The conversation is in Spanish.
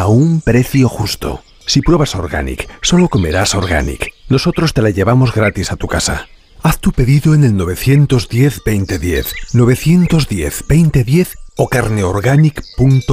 a un precio justo. Si pruebas Organic, solo comerás Organic. Nosotros te la llevamos gratis a tu casa. Haz tu pedido en el 910-2010, 910-2010 o carneorganic.com.